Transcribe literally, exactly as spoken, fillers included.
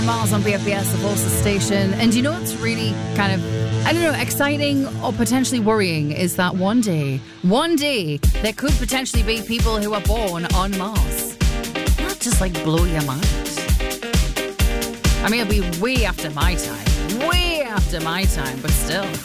Mars on B F B S, the Forces station. And you know what's really kind of, I don't know, exciting or potentially worrying is that one day, one day, there could potentially be people who are born on Mars. Not just like blow your mind. I mean, it'll be way after my time. Way after my time, but still.